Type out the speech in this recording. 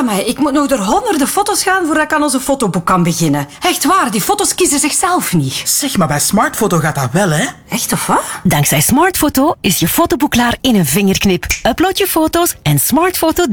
maar ik moet nog door honderden foto's gaan voordat ik aan onze fotoboek kan beginnen. Echt waar, die foto's kiezen zichzelf niet. Zeg, maar bij Smartfoto gaat dat wel, hè? Echt of wat? Dankzij Smartfoto is je fotoboek klaar in een vingerknip. Upload je foto's en Smartfoto